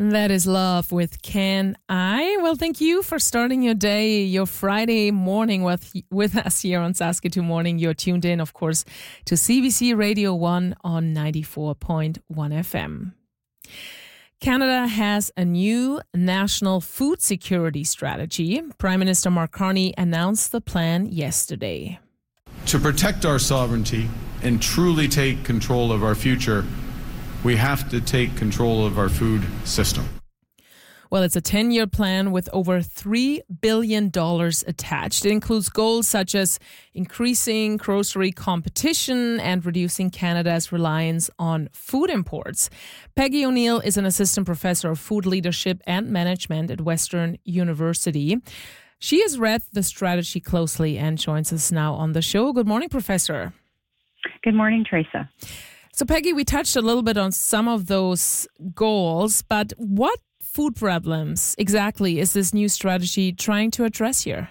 That is Love with Can I? Well, thank you for starting your day, your Friday morning with us here on Saskatoon Morning. You're tuned in, of course, to CBC Radio 1 on 94.1 FM. Canada has a new national food security strategy. Prime Minister Mark Carney announced the plan yesterday. To protect our sovereignty and truly take control of our future, we have to take control of our food system. Well, it's a 10-year plan with over $3 billion attached. It includes goals such as increasing grocery competition and reducing Canada's reliance on food imports. Peggy O'Neill is an assistant professor of food leadership and management at Western University. She has read the strategy closely and joins us now on the show. Good morning, Professor. Good morning, Teresa. So, Peggy, we touched a little bit on some of those goals, but what food problems exactly is this new strategy trying to address here?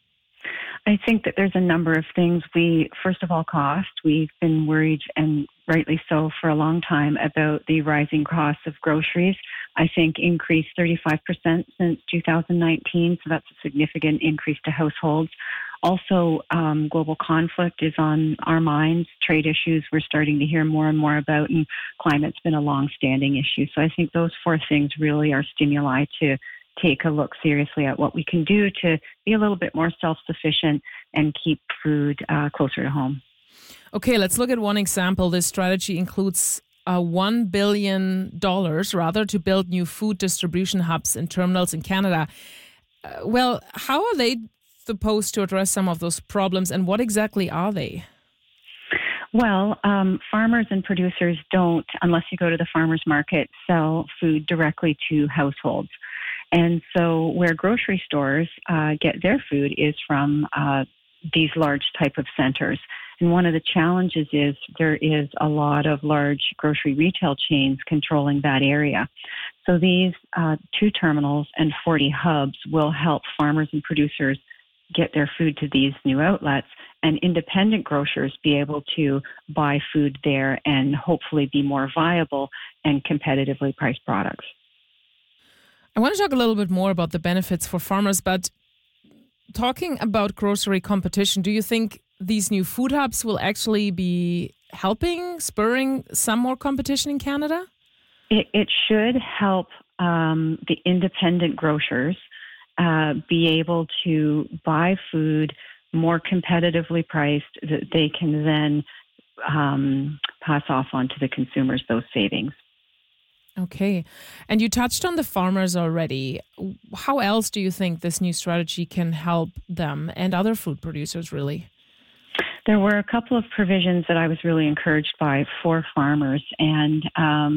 I think that there's a number of things. First of all, cost. We've been worried, and rightly so, for a long time about the rising costs of groceries. I think increased 35% since 2019, so that's a significant increase to households. Also, global conflict is on our minds. Trade issues we're starting to hear more and more about, and climate's been a long-standing issue. So I think those four things really are stimuli to take a look seriously at what we can do to be a little bit more self-sufficient and keep food closer to home. Okay, let's look at one example. This strategy includes $1 billion, to build new food distribution hubs and terminals in Canada. Well, how are they supposed to address some of those problems, and what exactly are they? Well, farmers and producers don't, unless you go to the farmers market, sell food directly to households. And so where grocery stores get their food is from these large type of centers. And one of the challenges is there is a lot of large grocery retail chains controlling that area. So these 2 terminals and 40 hubs will help farmers and producers get their food to these new outlets, and independent grocers be able to buy food there and hopefully be more viable and competitively priced products. I want to talk a little bit more about the benefits for farmers, but talking about grocery competition, do you think these new food hubs will actually be spurring some more competition in Canada? It should help the independent grocers be able to buy food more competitively priced that they can then pass off on to the consumers those savings. Okay. And you touched on the farmers already. How else do you think this new strategy can help them and other food producers, really? There were a couple of provisions that I was really encouraged by for farmers, and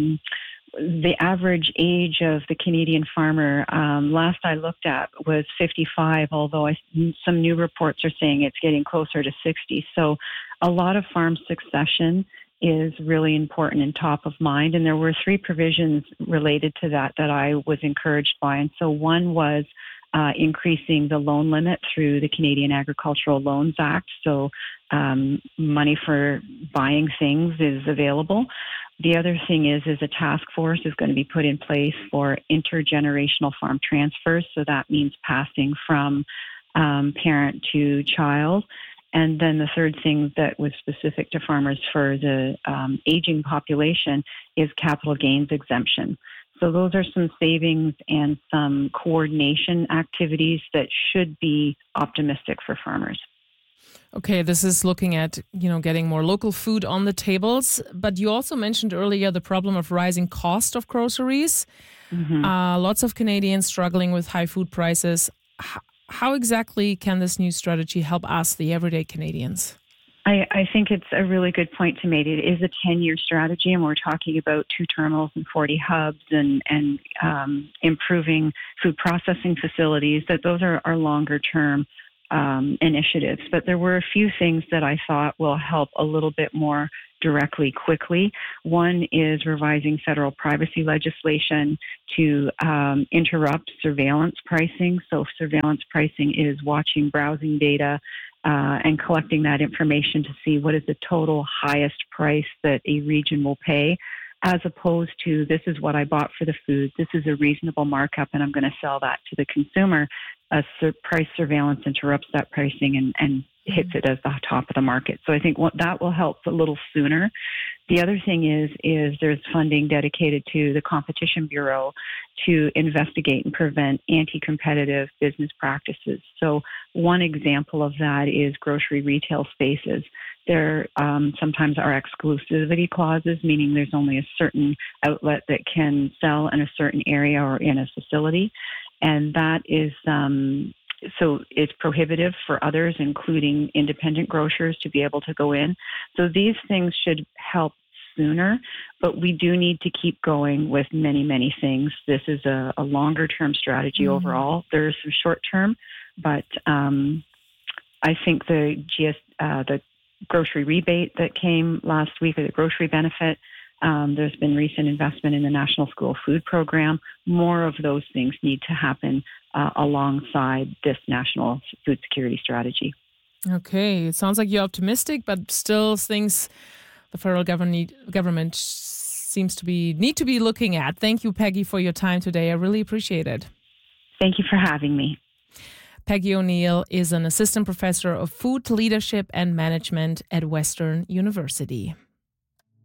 the average age of the Canadian farmer, last I looked at, was 55, although some new reports are saying it's getting closer to 60. So a lot of farm succession is really important and top of mind. And there were 3 provisions related to that I was encouraged by. And so one was increasing the loan limit through the Canadian Agricultural Loans Act. So money for buying things is available. The other thing is a task force is going to be put in place for intergenerational farm transfers. So that means passing from parent to child. And then the third thing that was specific to farmers for the aging population is capital gains exemption. So those are some savings and some coordination activities that should be optimistic for farmers. Okay, this is looking at, getting more local food on the tables. But you also mentioned earlier the problem of rising cost of groceries. Mm-hmm. Lots of Canadians struggling with high food prices. How exactly can this new strategy help us, the everyday Canadians? I think it's a really good point to make. It is a 10-year strategy, and we're talking about 2 terminals and 40 hubs and improving food processing facilities. That those are longer-term initiatives. But there were a few things that I thought will help a little bit more directly, quickly. One is revising federal privacy legislation to interrupt surveillance pricing. So surveillance pricing is watching browsing data and collecting that information to see what is the total highest price that a region will pay as opposed to this is what I bought for the food, this is a reasonable markup, and I'm going to sell that to the consumer. Price surveillance interrupts that pricing and hits it as the top of the market. So I think that will help a little sooner. The other thing is there's funding dedicated to the Competition Bureau to investigate and prevent anti-competitive business practices. So one example of that is grocery retail spaces. There sometimes are exclusivity clauses, meaning there's only a certain outlet that can sell in a certain area or in a facility. And that is so it's prohibitive for others, including independent grocers, to be able to go in. So these things should help sooner, but we do need to keep going with many, many things. This is a longer-term strategy overall. There's some short-term, but I think the grocery rebate that came last week, or the grocery benefit, there's been recent investment in the National School Food Program. More of those things need to happen alongside this national food security strategy. Okay, it sounds like you're optimistic, but still things the federal government seems to need to be looking at. Thank you, Peggy, for your time today. I really appreciate it. Thank you for having me. Peggy O'Neill is an assistant professor of food leadership and management at Western University.